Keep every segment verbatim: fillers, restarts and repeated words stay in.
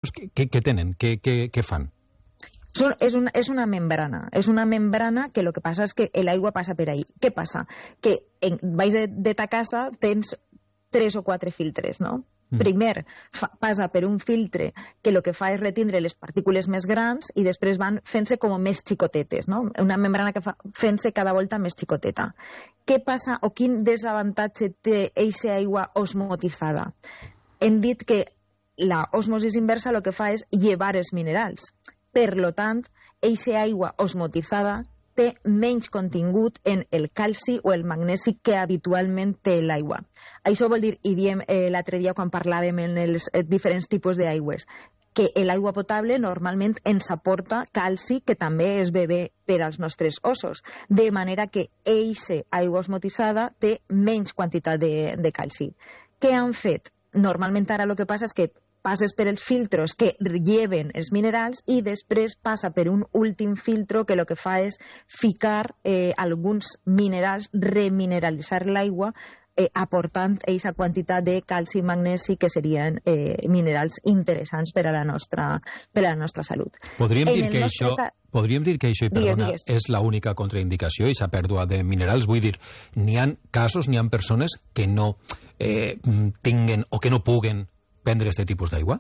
filtros, què, què tenen? Què, què, què fan? Són, és, una, és una membrana, és una membrana que el que passa és que l'aigua passa per ahí. Què passa? Que en, baix de, de ta casa tens tres o quatre filtres, no? Mm. Primer fa, passa per un filtre que el que fa és retindre les partícules més grans i després van fent-se com més xicotetes, no? Una membrana que fa fent-se cada volta més xicoteta. Què passa o quin desavantatge té eixa aigua osmotitzada? Hem dit que la osmosis inversa el que fa és llevar els minerals. Per lo tant, eixa aigua osmotitzada té menys contingut en el calci o el magnesi que habitualment té l'aigua. Això vol dir, i diem eh, l'altre dia quan parlàvem en els eh, diferents tipus d'aigües, que l'aigua potable normalment ens aporta calci que també és bebè per als nostres ossos, de manera que eixa aigua osmotitzada té menys quantitat de, de calci. Què han fet? Normalment ara el que passa és que passes per els filtros que lleven els minerals i després passa per un últim filtro que el que fa és ficar eh, alguns minerals, remineralitzar l'aigua, eh, aportant aquesta quantitat de calci i magnesi que serien eh, minerals interessants per a la nostra, per a la nostra salut. Podríem dir, que això, ca... podríem dir que això i perdona, digues, digues. és l'única contraindicació, aquesta pèrdua de minerals. Vull dir, n'hi ha casos, n'hi ha persones que no eh, tinguen o que no puguen prendre aquest tipus d'aigua?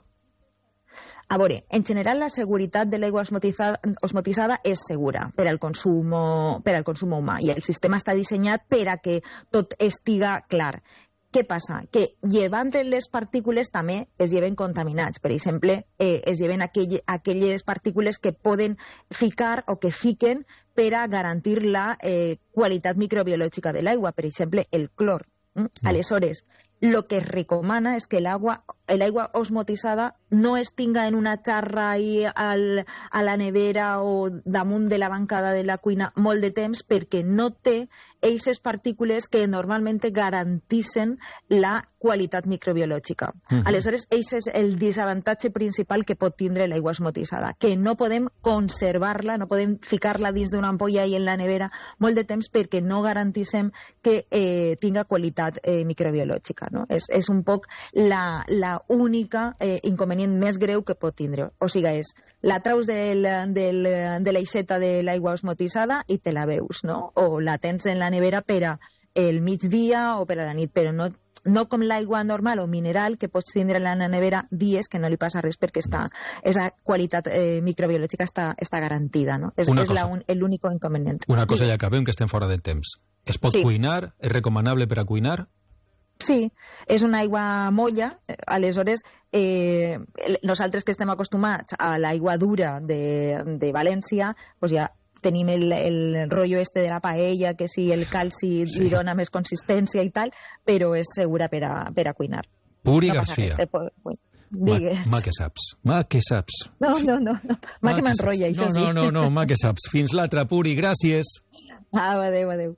A veure, en general la seguretat de l'aigua osmotitzada, osmotitzada és segura per al consum, per al consum humà i el sistema està dissenyat per a que tot estiga clar. Què passa? Que llevant les partícules també es lleven contaminats. Per exemple, eh, es lleven aquell, aquelles partícules que poden ficar o que fiquen per a garantir la eh, qualitat microbiològica de l'aigua. Per exemple, el clor. Mm? Mm. Aleshores, lo que es recomana és que l'aigua l'aigua osmotitzada no es tinga en una xarra ahí al, a la nevera o damunt de la bancada de la cuina molt de temps perquè no té eixes partícules que normalment garantissen la qualitat microbiològica. Uh-huh. Aleshores, eix és el desavantatge principal que pot tindre l'aigua osmotitzada, que no podem conservar-la, no podem ficar-la dins d'una ampolla i en la nevera molt de temps perquè no garantissem que eh, tinga qualitat eh, microbiològica. No? És, és un poc la, la única eh, inconvenient més greu que pot tindre. O sigui, és la traus del, del, de l'aixeta de l'aigua osmotitzada i te la veus, no? O la tens en la nevera per a el migdia o per a la nit, però no, no com l'aigua normal o mineral que pots tindre en la nevera dies que no li passa res perquè està, esa qualitat eh, microbiològica està, està garantida, no? És, és l'únic inconvenient. Una cosa, ja acabem, que estem fora del temps. Es pot sí. cuinar? És recomanable per a cuinar? Sí, és una aigua molla, aleshores eh, nosaltres que estem acostumats a l'aigua dura de, de València, doncs ja tenim el, el rotllo este de la paella, que si el calci sí. li dona més consistència i tal, però és segura per a, per a cuinar. Puri no García. Res, eh, pues, digues. Ma, ma que saps, ma que saps. No, no, no, no. ma, ma que m'enrotlla, això no, sí. No, no, no, ma que saps. Fins l'altre, Puri, gràcies. Ah, adéu, adéu.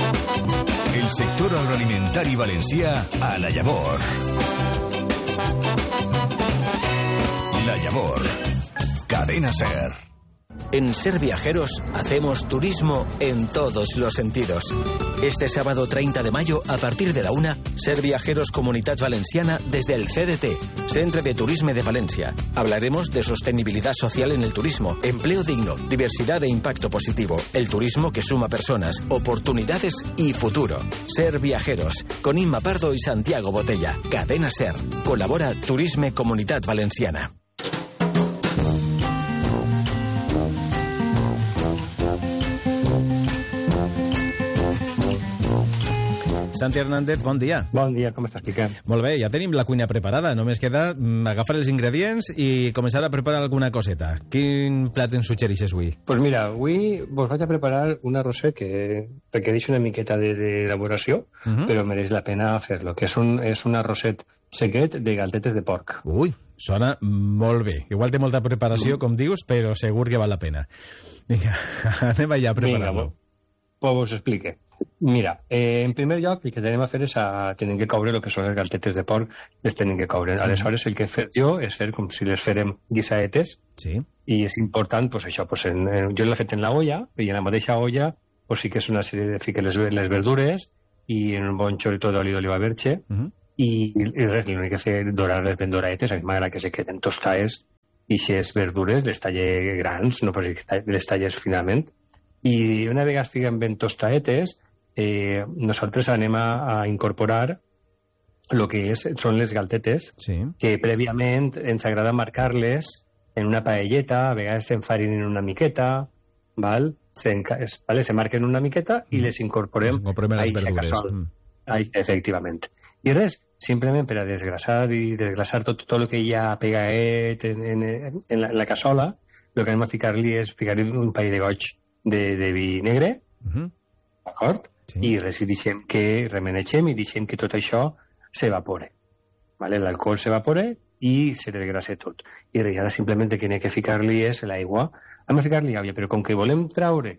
El sector agroalimentari valencià a La Llavor. La Llavor. Cadena SER. En Ser Viajeros hacemos turismo en todos los sentidos. Este sábado treinta de mayo, a partir de la una, Ser Viajeros Comunitat Valenciana desde el C D T, Centre de Turisme de Valencia. Hablaremos de sostenibilidad social en el turismo, empleo digno, diversidad e impacto positivo, el turismo que suma personas, oportunidades y futuro. Ser Viajeros, con Inma Pardo y Santiago Botella. Cadena SER. Colabora Turisme Comunitat Valenciana. Santi Hernández, bon dia. Bon dia, com estàs, Quique? Molt bé, ja tenim la cuina preparada. Només queda agafar els ingredients i començar a preparar alguna coseta. Quin plat ens suggereixes avui? Doncs pues mira, avui vos vaig a preparar un arrosset que requereix una miqueta d'elaboració, de, uh -huh. però mereix la pena fer-lo, que és un, és un arrosset sequet de galtetes de porc. Ui, sona molt bé. Igual té molta preparació, mm. com dius, però segur que val la pena. Vinga, anem allà a preparar-lo. Pues vos explique. Mira, eh, en primer lloc, el que tenim a fer és a tenir que coure el que són les galtetes de porc, les tenim que coure. Mm. Aleshores, el que he fet jo és fer com si les farem guisaetes, sí. i és important, pues això, pues en, en, jo l'he fet en la olla, i en la mateixa olla pues sí que és una sèrie de fiques les, les verdures, i en un bon xorito d'oli d'oliva verge, mm -hmm. i, i res, l'únic que fer dorar les ben doraetes, a mi m'agrada que se queden tostades i aquestes verdures les talles grans, no les talles finament. I una vegada estiguen ben tostadetes, eh, nosaltres anem a, a incorporar el que és, són les galtetes, sí. que prèviament ens agrada marcar-les en una paelleta, a vegades s'enfarinen una miqueta, val? Se, vale? se marquen una miqueta i les incorporem a eixa cassola. Mm. Efectivament. I res, simplement per a desgrassar i desglaçar tot, tot el que hi ha pegaet en, en, en, la, en la cassola, el que anem a ficar-li és ficar-li un parell de goig de, de vi negre, mm-hmm. d'acord? Sí. I res, i deixem que remenegem i deixem que tot això s'evapore. Vale? L'alcohol s'evapore i se desgrassa tot. I res, ara simplement el que n'hi ha que ficar-li és l'aigua. Hem de ficar-li aigua, però com que volem traure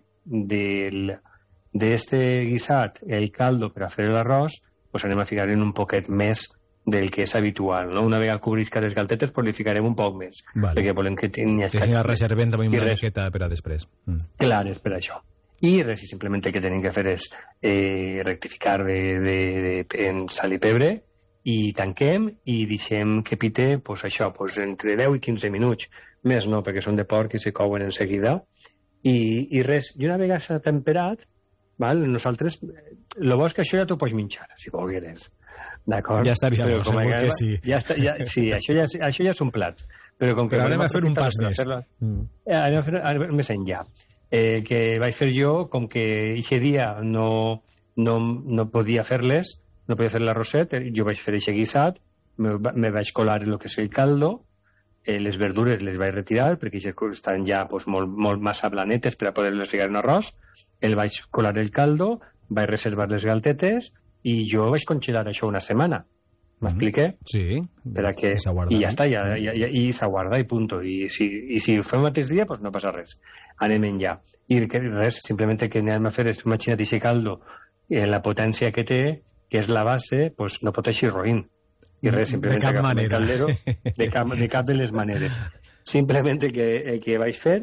del d'este guisat el caldo per a fer l'arròs, pues anem a ficar-li un poquet més del que és habitual, no? Una vegada cobrisca les galtetes, pues li ficarem un poc més, vale. Perquè volem que tingui escat. Que reservem també una miqueta per a després. Mm. Clar, és per això. I res, i simplement el que tenim que fer és eh, rectificar de, de, de, en sal i pebre, i tanquem i deixem que pite, pues això, pues entre deu i quinze minuts. Més no, perquè són de porc i se couen en seguida. I, i res, i una vegada s'ha temperat, val? Nosaltres, el bo és que això ja t'ho pots menjar, si volgueres. D'acord? Ja estaria bo, segur que, que sí. Ja està, ja, sí, això ja, això ja és un plat. Però, com que però anem a fer un pas més. Mm. Anem a fer anem més enllà. Eh, que vaig fer jo, com que aquest dia no, no, no podia fer-les, no podia fer l'arrosset, jo vaig fer aquest guisat, me, me vaig colar el que és el caldo, eh, les verdures les vaig retirar perquè estan ja pues, molt, molt massa blanetes per a poder-les ficar en arròs, el vaig colar el caldo, vaig reservar les galtetes i jo vaig congelar això una setmana. M'expliqué? Sí. Per a que... I ja està, ja, ja, ja, i s'aguarda i punto. I si, i si ho fem el mateix dia, pues no passa res. Anem enllà. I que res, simplement el que anem a fer és imaginar aquest caldo en la potència que té, que és la base, pues no pot eixir roïn. I res, simplement de cap manera. El caldero, de, cap, de cap de les maneres. Simplement el que, el que vaig fer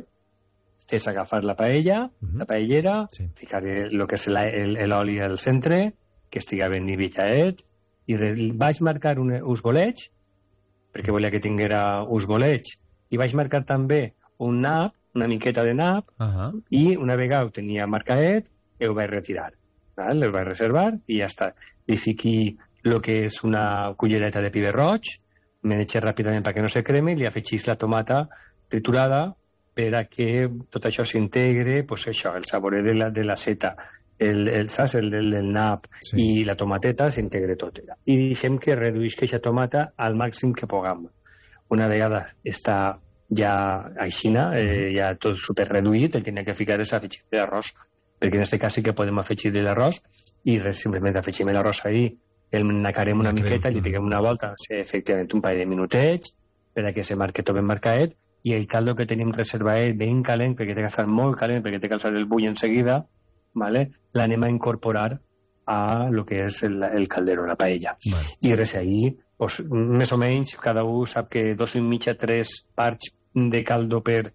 és agafar la paella, uh-huh. la paellera, sí. ficar el que és l'oli al centre, que estiga ben nivelladet, i vaig marcar un, uns bolets, perquè volia que tinguera uns bolets, i vaig marcar també un nap, una miqueta de nap, uh-huh. i una vegada ho tenia marcadet, ho vaig retirar. Val? El vaig reservar i ja està. Li fiqui el que és una cullereta de pibe roig, menege ràpidament perquè no se cremi, li afegís la tomata triturada per a que tot això s'integre, pues això, el saboret de la, de la seta, el, el, saps, el del, del nap sí. i la tomateta s'integre tot. I deixem que reduïsca aquesta tomata al màxim que puguem. Una vegada està ja aixina, eh, ja tot super reduït, el que n'hi ha que ficar és afegir l'arròs, perquè en aquest cas sí que podem afegir l'arròs i res, simplement afegim l'arròs ahí, el nacarem una miqueta, li fiquem una volta, sí, efectivament un parell de minutets, per a que se marque tot ben marcadet, i el caldo que tenim reservat ben calent, perquè té que estar molt calent, perquè té que alçar el bull en seguida, ¿vale? L'anem a incorporar a lo que és el, el caldero, la paella. Vale. I res, ahí, pues, més o menys, cada un sap que dos i mitja, tres parts de caldo per,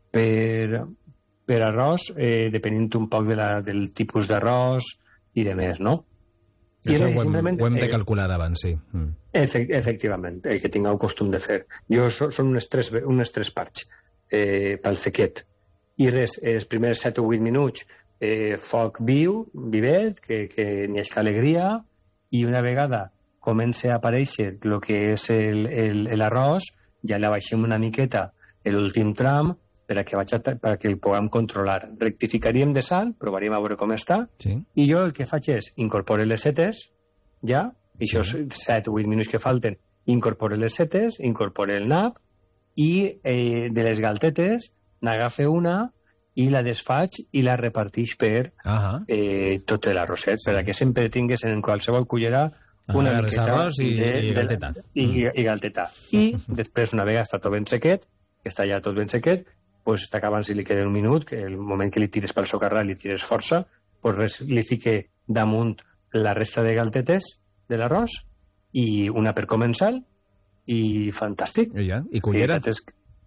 per, per arròs, eh, depenent un poc de la, del tipus d'arròs i de més, no? I res, ho, hem, ho hem de calcular abans, sí. Mm. Efect, efectivament, el que tingueu costum de fer. Jo so, són unes tres, unes tres parts eh, pel sequet. I res, els primers set o vuit minuts eh, foc viu, vivet, que, que n'hi ha alegria, i una vegada comença a aparèixer el que és l'arròs, ja la baixem una miqueta l'últim tram per a que, vaig a, per a que el puguem controlar. Rectificaríem de sal, provaríem a veure com està, sí. I jo el que faig és incorporar les setes, ja, i sí. Això set o vuit minuts que falten, incorpore les setes, incorpore el nap, i eh, de les galtetes n'agafe una i la desfaig i la repartix per uh-huh. eh, tot l'arrosset, sí. Per a que sempre tingues en qualsevol cullera una uh-huh. miqueta arròs i, de, i galteta. I, i, i galteta. I després, una vegada està tot ben sequet, que està ja tot ben sequet, pues t'acaben si li queda un minut, que el moment que li tires pel socarrat li tires força, pues res, li fique damunt la resta de galtetes de l'arròs i una per començar i fantàstic. I, ja? I cullera. I,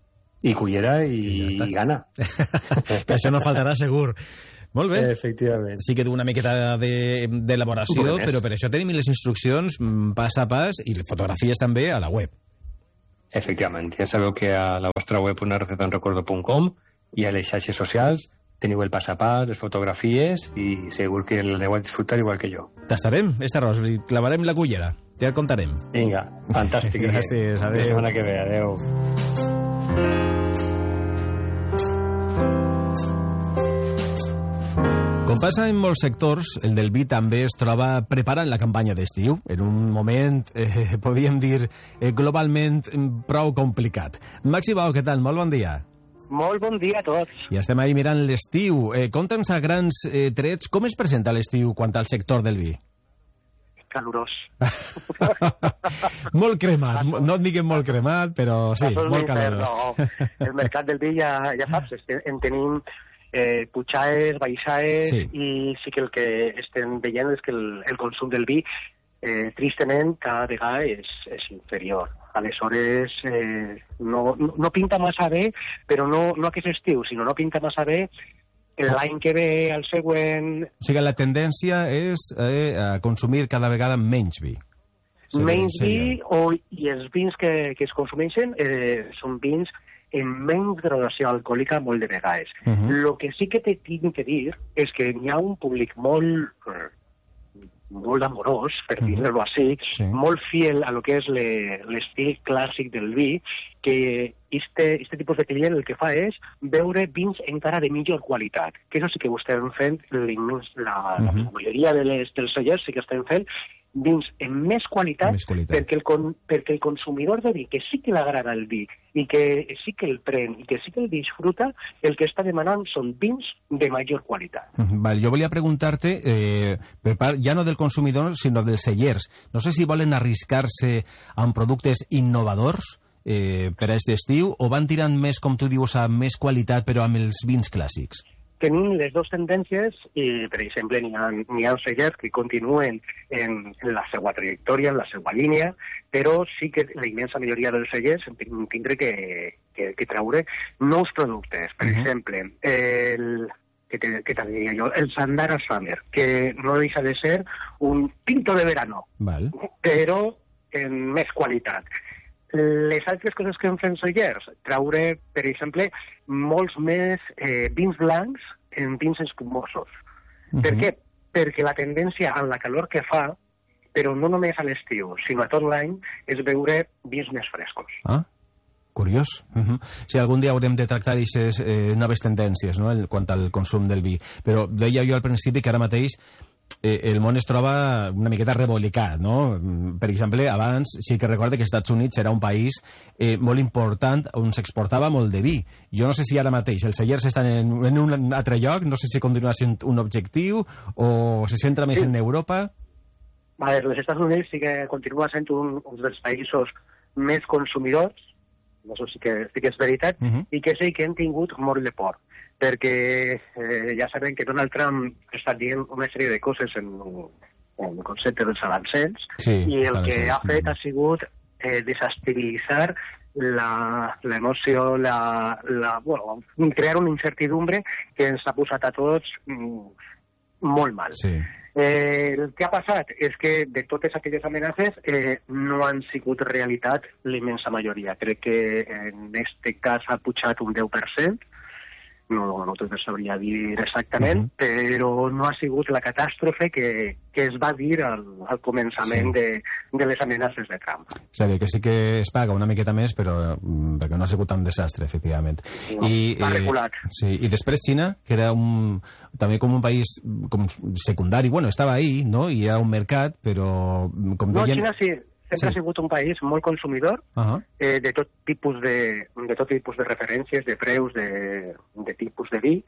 i cullera i, I, ja i gana. Això no faltarà segur. Molt bé. Efectivament. Sí que du una miqueta d'elaboració, de, però per això tenim les instruccions pas a pas i fotografies també a la web. Efectivament, ja sabeu que a la vostra web una receta en recuerdo punt com i a les xarxes socials teniu el pas a pas, les fotografies i segur que l'aneu a disfrutar igual que jo. Tastarem este arròs, li clavarem la cullera, ja et contarem. Vinga, fantàstic. Gràcies, adéu. La setmana que ve, adéu. Com passa en molts sectors, el del vi també es troba preparant la campanya d'estiu, en un moment, eh, podríem dir, eh, globalment prou complicat. Maxi Bau, què tal? Molt bon dia. Molt bon dia a tots. Ja estem ahí mirant l'estiu. Eh, Conta'ns a grans eh, trets com es presenta l'estiu quant al sector del vi. Calorós. Molt cremat, no et diguem molt cremat, però sí, molt calorós. No. El mercat del vi ja, ja saps, en tenim eh, pujades, baixades, sí. I sí que el que estem veient és que el, el consum del vi, eh, tristament, cada vegada és, és inferior. Aleshores, eh, no, no pinta massa bé, però no, no aquest estiu, sinó no pinta massa bé l'any que ve, el següent... O sigui, la tendència és eh, a consumir cada vegada menys vi. Seria, menys vi, o, i els vins que, que es consumeixen eh, són vins en menys graduació alcohòlica molt de vegades. El uh -huh. que sí que te tinc que dir és que hi ha un públic molt... molt amorós, per uh -huh. dir-ho així, sí. Molt fiel a lo que és l'estil clàssic del vi, que este, este tipus de client el que fa és veure vins encara de millor qualitat, que això sí que ho estem fent, la, la, uh -huh. la majoria de les, dels cellers sí que estem fent vins en més qualitat, més qualitat. Perquè, el, perquè el consumidor de vi, que sí que l'agrada el vi, i que sí que el pren, i que sí que el disfruta, el que està demanant són vins de major qualitat. Val, jo volia preguntar-te, eh, per part, ja no del consumidor, sinó dels cellers. No sé si volen arriscar-se amb productes innovadors eh, per a aquest estiu, o van tirant més, com tu dius, a més qualitat, però amb els vins clàssics? Tenim les dues tendències i, per exemple, n'hi ha, n'hi ha cellers que continuen en, en la seva trajectòria, en la seva línia, però sí que la immensa majoria dels cellers tindré que, que, que treure nous productes. Per uh -huh. exemple, el, que te, que te diria jo, el Sandara Summer, que no deixa de ser un tinto de verano, Val. però en més qualitat. Les altres coses que hem fet cellers, traure, per exemple, molts més eh, vins blancs en vins espumosos. Uh -huh. Per què? Perquè la tendència a la calor que fa, però no només a l'estiu, sinó a tot l'any, és beure vins més frescos. Ah, curiós. Uh -huh. Si algun dia haurem de tractar aquestes eh, noves tendències, no?, en quant al consum del vi. Però deia jo al principi que ara mateix Eh, el món es troba una miqueta rebolicat, no? Per exemple, abans sí que recordo que els Estats Units era un país eh, molt important on s'exportava molt de vi. Jo no sé si ara mateix els cellers estan en, en un altre lloc, no sé si continua sent un objectiu o se centra més sí. en Europa. A veure, els Estats Units sí que continua sent un, un dels països més consumidors, això sí que, sí que és veritat, uh -huh. i que sí que hem tingut molt de por, perquè eh, ja sabem que Donald Trump està dient una sèrie de coses en, en el concepte dels arancels, sí, i el que ha fet ha sigut eh, desestabilitzar l'emoció, la, la, bueno, crear una incertidumbre que ens ha posat a tots mm, molt mal. Sí. Eh, el que ha passat és que de totes aquelles amenaces eh, no han sigut realitat la immensa majoria. Crec que en aquest cas ha pujat un deu per cent, no, no te sabria dir exactament, uh -huh. però no ha sigut la catàstrofe que, que es va dir al, al començament sí. de, de les amenaces de Trump. És a dir, que sí que es paga una miqueta més, però perquè no ha sigut tan desastre, efectivament. No, I, va regulat. Eh, sí, i després Xina, que era un, també com un país com secundari, bueno, estava ahí, no?, i era un mercat, però com no, deien... Xina sí. Sempre sí. ha sigut un país molt consumidor, uh -huh. eh, de tot tipus de, de tot tipus de referències, de preus, de, de tipus de vi,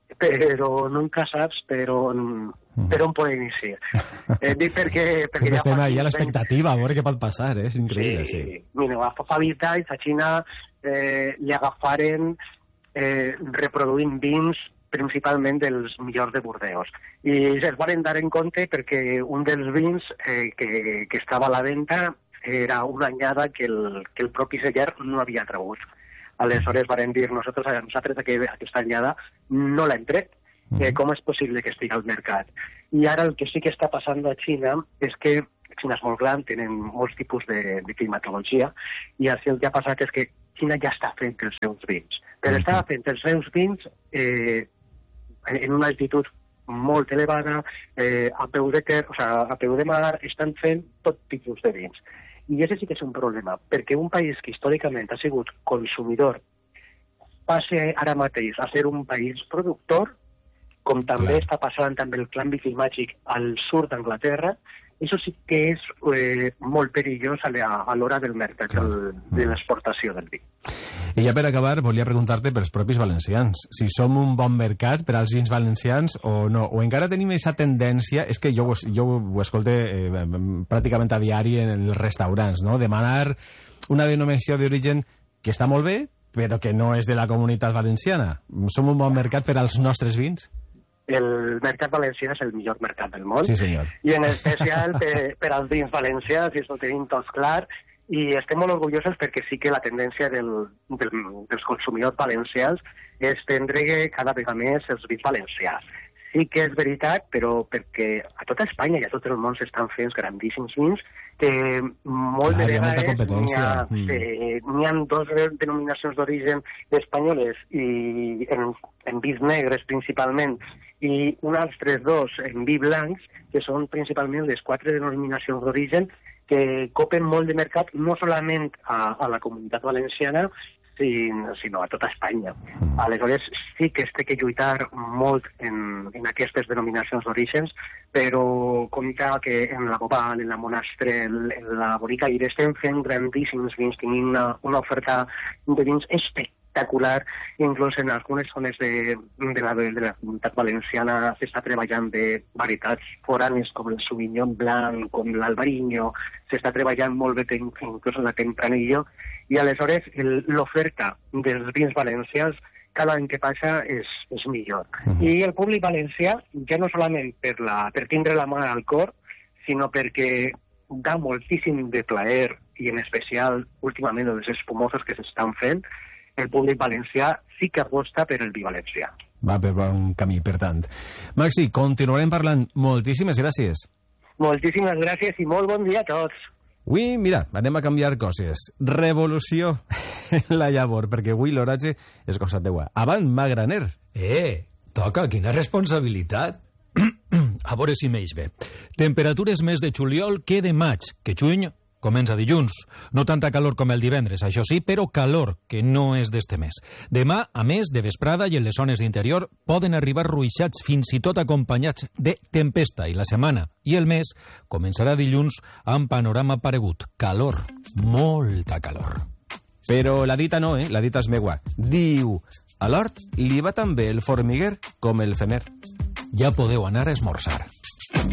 però nunca saps per on, uh -huh. per on poder iniciar. Eh, dic perquè... perquè ja estem ahí a l'expectativa, a veure què pot passar, eh? És increïble, sí. sí. Mira, fa vint anys a Xina eh, li agafaren eh, reproduint vins principalment dels millors de Bordeus. I es van dar en compte perquè un dels vins eh, que, que estava a la venda era una anyada que el, que el propi celler no havia tregut. Aleshores van dir, nosaltres, nosaltres aquesta anyada no l'hem tret. Eh, com és possible que estigui al mercat? I ara el que sí que està passant a Xina és que Xina és molt gran, tenen molts tipus de, de climatologia, i així el que ha passat és que Xina ja està fent els seus vins. Però mm-hmm. està fent els seus vins eh, en una altitud molt elevada, eh, a peu de ter, o sea, a peu de mar, estan fent tot tipus de vins. I això sí que és un problema, perquè un país que històricament ha sigut consumidor passe ara mateix a ser un país productor, com també Clar. està passant amb el canvi climàtic al sud d'Anglaterra, això sí que és eh, molt perillós a l'hora del mercat, del, de l'exportació del vi. I ja per acabar, volia preguntar-te pels propis valencians, si som un bon mercat per als vins valencians o no, o encara tenim aquesta tendència, és que jo, jo ho escolte eh, pràcticament a diari en els restaurants, no? Demanar una denominació d'origen que està molt bé, però que no és de la comunitat valenciana. Som un bon mercat per als nostres vins? El mercat valencià és el millor mercat del món. Sí, senyor. I en especial per, per als vins valencians, i això ho tenim tots clar, i estem molt orgullosos perquè sí que la tendència del, del, dels consumidors valencians és prendre cada vegada més els vins valencians. Sí que és veritat, però perquè a tota Espanya i a tot el món s'estan fent grandíssims vins que molt Clar, de vegades n'hi ha, mm. eh, n'hi ha dos denominacions d'origen espanyoles i en, en vins negres principalment, i uns altres dos en vi blancs, que són principalment les quatre denominacions d'origen que copen molt de mercat, no solament a, a la comunitat valenciana, sinó a tota Espanya. Aleshores, sí que es té que lluitar molt en, en aquestes denominacions d'orígens, però compta que en la Bobal, en la Monastrell, en la Bonicaire estem fent grandíssims vins, tenim una, una oferta de vins espectacular, inclús en algunes zones de, de, la, de la comunitat valenciana s'està treballant de varietats foranes com el Sauvignon Blanc, com l'Albariño, s'està treballant molt bé inclús en la Tempranillo, i aleshores l'oferta dels vins valencians cada any que passa és, és millor. Uh-huh. I el públic valencià, ja no solament per, la, per tindre la mà al cor, sinó perquè dà moltíssim de plaer, i en especial últimament els espumosos que s'estan fent, el públic valencià sí que aposta per el vi valencià. Va per bon camí, per tant. Maxi, continuarem parlant. Moltíssimes gràcies. Moltíssimes gràcies i molt bon dia a tots. Avui, mira, anem a canviar coses. Revolució en la llavor, perquè avui l'oratge és cosa teua. Avant, Magraner. Eh, toca, quina responsabilitat. A veure si m'eix bé. Temperatures més de juliol que de maig, que juny comença dilluns. No tanta calor com el divendres, això sí, però calor, que no és d'este mes. Demà, a més, de vesprada i en les zones d'interior, poden arribar ruixats fins i tot acompanyats de tempesta, i la setmana i el mes començarà dilluns amb panorama paregut. Calor, molta calor. Però la dita no, eh? La dita és meua. Diu, a l'hort li va tan bé el formiguer com el femer. Ja podeu anar a esmorzar.